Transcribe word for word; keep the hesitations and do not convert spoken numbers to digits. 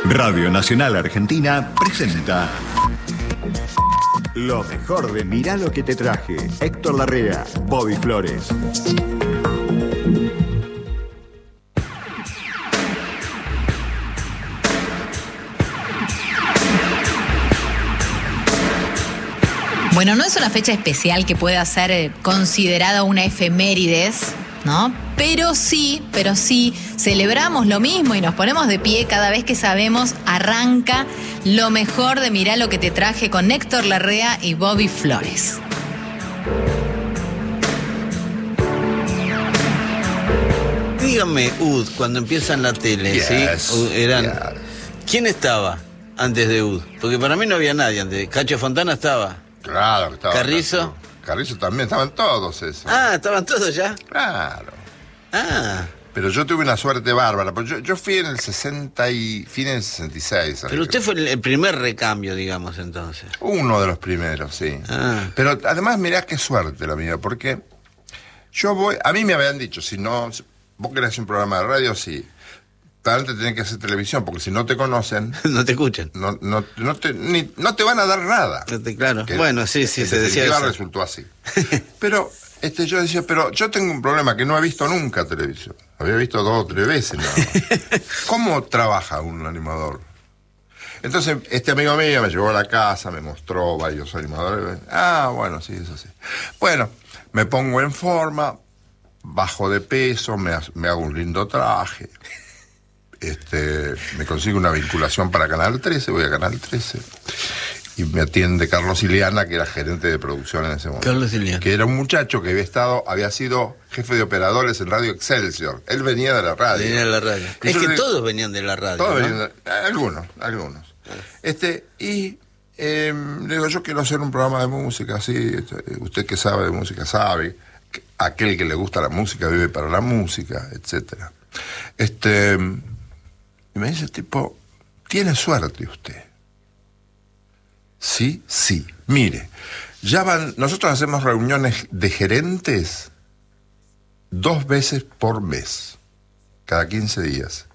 Radio Nacional Argentina presenta lo mejor de Mirá lo que te traje. Héctor Larrea, Bobby Flores. Bueno, no es una fecha especial que pueda ser considerada una efemérides, ¿no? Pero sí, pero sí, celebramos lo mismo y nos ponemos de pie cada vez que sabemos arranca lo mejor de Mirá lo que te traje con Héctor Larrea y Bobby Flores. Díganme, U D, cuando empieza en la tele, yes, ¿sí? Eran... yes. ¿Quién estaba antes de U D? Porque para mí no había nadie antes. Cacho Fontana estaba. Claro que estaba. ¿Carrizo? Carrizo también, estaban todos esos. Ah, ¿estaban todos ya? Claro. Ah. Pero yo tuve una suerte bárbara, porque yo, yo fui en el sesenta y... fin del sesenta y seis. Pero usted fue el, el primer recambio, digamos, entonces. Uno de los primeros, sí. Ah. Pero además, mirá qué suerte la mía, porque yo voy... A mí me habían dicho, si no... Vos querés un programa de radio, sí. Talante tenés que hacer televisión, porque si no te conocen... No te escuchan. No, no, no, te, ni, no te van a dar nada. No te, claro. Que, bueno, sí, sí, se decía eso. Resultó así. Pero este, yo decía, pero yo tengo un problema que no he visto nunca televisión. Había visto dos o tres veces nada más. ¿Cómo trabaja un animador? Entonces, este amigo mío me llevó a la casa, me mostró varios animadores. Ah, bueno, sí, eso sí. Bueno, me pongo en forma, bajo de peso, me, me hago un lindo traje. Este, me consigo una vinculación para Canal trece, voy a Canal trece. Y me atiende Carlos Ileana, que era gerente de producción en ese momento. Carlos Ileana. Que era un muchacho que había estado, había sido jefe de operadores en Radio Excelsior. Él venía de la radio. Venía de la radio. Y es que le, todos venían de la radio, todos ¿no? venían de, algunos, algunos. Este, y eh, le digo, yo quiero hacer un programa de música, así, usted que sabe de música sabe, aquel que le gusta la música vive para la música, etcétera. Este, y me dice, tipo, tiene suerte usted. Sí, sí. Mire, ya van, nosotros hacemos reuniones de gerentes dos veces por mes, cada quince días.